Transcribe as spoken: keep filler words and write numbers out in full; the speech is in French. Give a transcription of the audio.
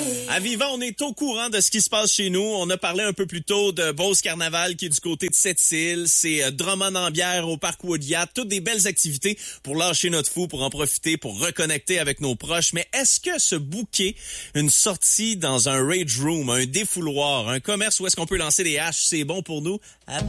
À Vivant, on est au courant de ce qui se passe chez nous. On a parlé un peu plus tôt de Beauce Carnaval qui est du côté de Sept-Îles. C'est Drummond-en-Bière au Parc Waudiat. Toutes des belles activités pour lâcher notre fou, pour en profiter, pour reconnecter avec nos proches. Mais est-ce que se booker une sortie dans un rage room, un défouloir, un commerce où est-ce qu'on peut lancer des haches, c'est bon pour nous?